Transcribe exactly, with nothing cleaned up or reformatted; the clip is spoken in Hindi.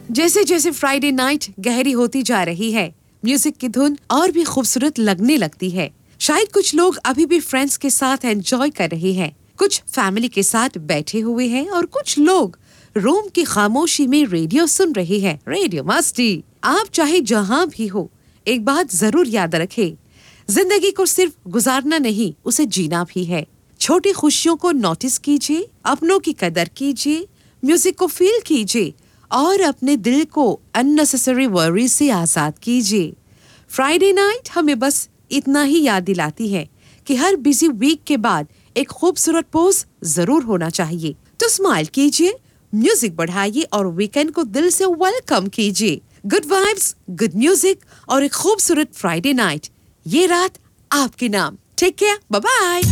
जैसे जैसे फ्राइडे नाइट गहरी होती जा रही है, म्यूजिक की धुन और भी खूबसूरत लगने लगती है। शायद कुछ लोग अभी भी फ्रेंड्स के साथ एंजॉय कर रहे हैं, कुछ फैमिली के साथ बैठे हुए हैं और कुछ लोग रूम की खामोशी में रेडियो सुन रहे हैं। रेडियो मस्ती। आप चाहे जहां भी हो, एक बात जरूर याद रखें, जिंदगी को सिर्फ गुजारना नहीं, उसे जीना भी है। छोटी खुशियों को नोटिस कीजिए, अपनों की कदर कीजिए, म्यूजिक को फील कीजिए और अपने दिल को अननेसेसरी वरी से आजाद कीजिए। फ्राइडे नाइट हमें बस इतना ही याद दिलाती है कि हर बिजी वीक के बाद एक खूबसूरत पोज जरूर होना चाहिए। तो स्माइल कीजिए, म्यूजिक बढ़ाइए और वीकेंड को दिल से वेलकम कीजिए। गुड वाइब्स, गुड म्यूजिक और एक खूबसूरत फ्राइडे नाइट, ये रात आपके नाम। Take care, bye bye.